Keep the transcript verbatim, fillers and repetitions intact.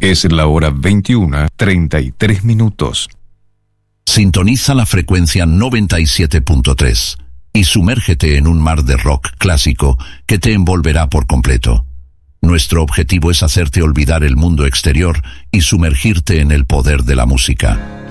Es la hora veintiuna, treinta y tres minutos. Sintoniza la frecuencia noventa y siete punto tres y sumérgete en un mar de rock clásico que te envolverá por completo. Nuestro objetivo es hacerte olvidar el mundo exterior y sumergirte en el poder de la música.